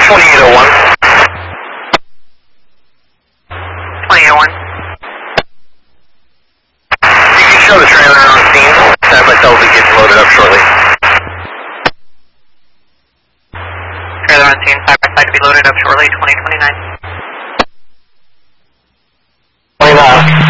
2801. 2801. You can show the trailer on scene. That myself will be getting loaded up shortly. Trailer on scene, side by side to be loaded up shortly, 2029. 29.